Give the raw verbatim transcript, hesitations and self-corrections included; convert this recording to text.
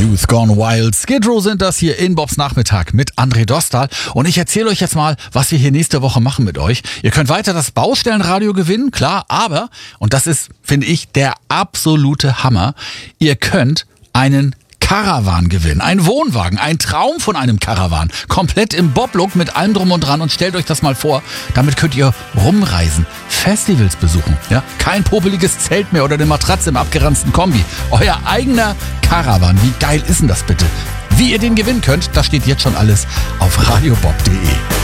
Youth Gone Wild. Skid Row sind das hier in Bobs Nachmittag mit André Dostal. Und ich erzähle euch jetzt mal, was wir hier nächste Woche machen mit euch. Ihr könnt weiter das Baustellenradio gewinnen, klar, aber, und das ist, finde ich, der absolute Hammer, ihr könnt einen Caravan gewinnen. Ein Wohnwagen, ein Traum von einem Caravan. Komplett im Bob-Look mit allem drum und dran. Und stellt euch das mal vor, damit könnt ihr rumreisen, Festivals besuchen. Ja? Kein popeliges Zelt mehr oder eine Matratze im abgeranzten Kombi. Euer eigener Caravan. Wie geil ist denn das bitte? Wie ihr den gewinnen könnt, das steht jetzt schon alles auf radiobob punkt de.